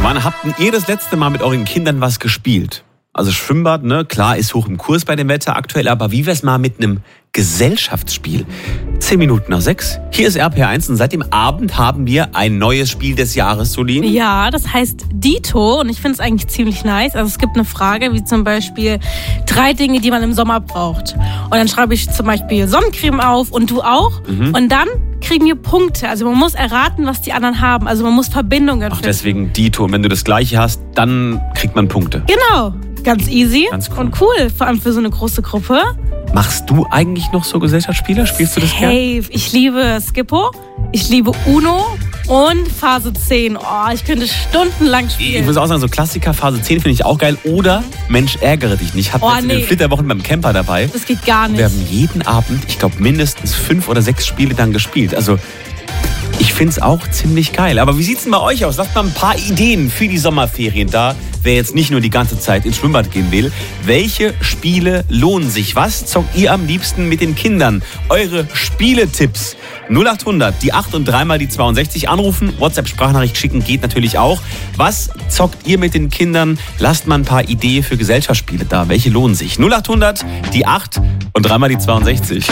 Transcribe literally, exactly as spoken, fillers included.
Wann habt ihr das letzte Mal mit euren Kindern was gespielt? Also Schwimmbad, ne, klar, ist hoch im Kurs bei dem Wetter aktuell, aber wie wär's mal mit einem Gesellschaftsspiel? Zehn Minuten nach sechs. Hier ist R P R eins und seit dem Abend haben wir ein neues Spiel des Jahres, Solin. Ja, das heißt Dito und ich finde es eigentlich ziemlich nice. Also es gibt eine Frage, wie zum Beispiel drei Dinge, die man im Sommer braucht. Und dann schreibe ich zum Beispiel Sonnencreme auf und du auch. Mhm. Und dann kriegen wir Punkte. Also man muss erraten, was die anderen haben. Also man muss Verbindungen Ach, finden. deswegen Dito. Und wenn du das Gleiche hast, dann kriegt man Punkte. Genau. Ganz easy Ganz cool. und cool, vor allem für so eine große Gruppe. Machst du eigentlich noch so Gesellschaftsspiele? Spielst du das gerne? Hey, ich liebe Skippo, ich liebe Uno und Phase zehn. Oh, ich könnte stundenlang Ich spielen. muss auch sagen, so Klassiker, Phase zehn finde ich auch geil. Oder Mensch, ärgere dich nicht. Ich habe Oh, jetzt in den nee. Flitterwochen beim Camper dabei. Das geht gar nicht. Wir haben jeden Abend, ich glaube, mindestens fünf oder sechs Spiele dann gespielt. Also ich finde es auch ziemlich geil. Aber wie sieht's denn bei euch aus? Lasst mal ein paar Ideen für die Sommerferien da. Wer jetzt nicht nur die ganze Zeit ins Schwimmbad gehen will. Welche Spiele lohnen sich? Was zockt ihr am liebsten mit den Kindern? Eure Spieletipps. null acht hundert, die acht und dreimal die zweiundsechzig anrufen. WhatsApp-Sprachnachricht schicken geht natürlich auch. Was zockt ihr mit den Kindern? Lasst mal ein paar Ideen für Gesellschaftsspiele da. Welche lohnen sich? null acht hundert, die acht und dreimal die zweiundsechzig.